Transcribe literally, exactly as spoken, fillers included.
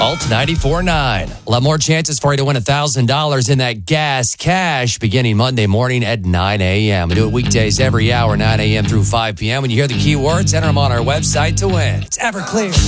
Alt ninety-four point nine. A lot more chances for you to win one thousand dollars in that gas cash beginning Monday morning at nine a.m. We do it weekdays every hour, nine a.m. through five p.m. When you hear the keywords, enter them on our website to win. It's Everclear.